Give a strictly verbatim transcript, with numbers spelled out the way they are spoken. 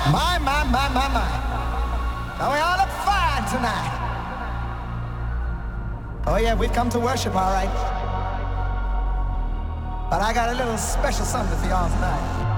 My, my, my, my, my. Now we all look fine tonight. Oh yeah, we've come to worship, all right. But I got a little special something for y'all tonight.